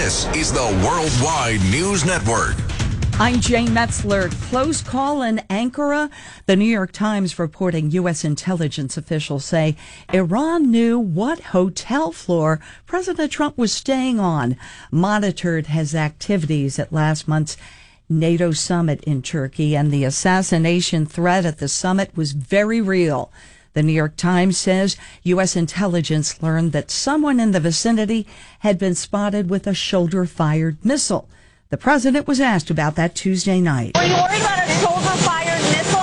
This is the Worldwide News Network. I'm Jane Metzler. Close call in Ankara. The New York Times reporting U.S. intelligence officials say Iran knew what hotel floor President Trump was staying on, monitored his activities at last month's NATO summit in Turkey, and the assassination threat at the summit was very real. The New York Times says U.S. intelligence learned that someone in the vicinity had been spotted with a shoulder-fired missile. The president was asked about that Tuesday night. Were you worried about a shoulder-fired missile?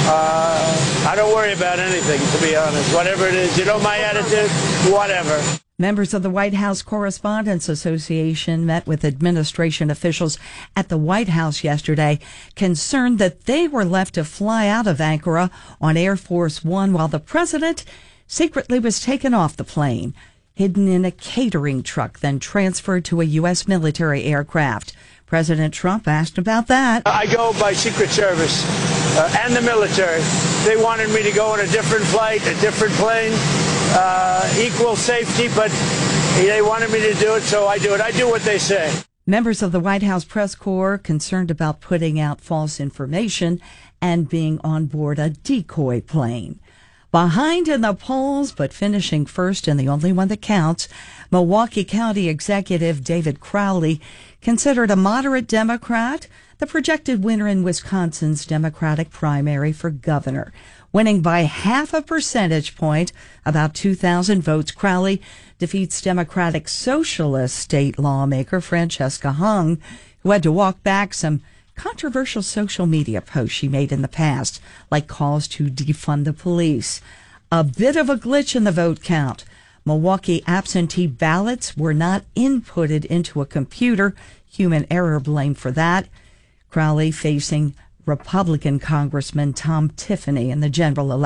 I don't worry about anything, to be honest. Whatever it is, you know my attitude, whatever. Members of the White House Correspondents Association met with administration officials at the White House yesterday, concerned that they were left to fly out of Ankara on Air Force One while the president secretly was taken off the plane, hidden in a catering truck, then transferred to a U.S. military aircraft. President Trump asked about that. I go by Secret Service and the military. They wanted me to go on a different flight, a different plane, equal safety, but they wanted me to do it, so I do it. I do what they say. Members of the White House press corps concerned about putting out false information and being on board a decoy plane. Behind in the polls, but finishing first and the only one that counts, Milwaukee County Executive David Crowley, considered a moderate Democrat, the projected winner in Wisconsin's Democratic primary for governor. Winning by half a percentage point, about 2,000 votes, Crowley defeats Democratic Socialist state lawmaker Francesca Hung, who had to walk back some controversial social media posts she made in the past, like calls to defund the police. A bit of a glitch in the vote count. Milwaukee absentee ballots were not inputted into a computer. Human error blamed for that. Crowley facing Republican Congressman Tom Tiffany in the general election.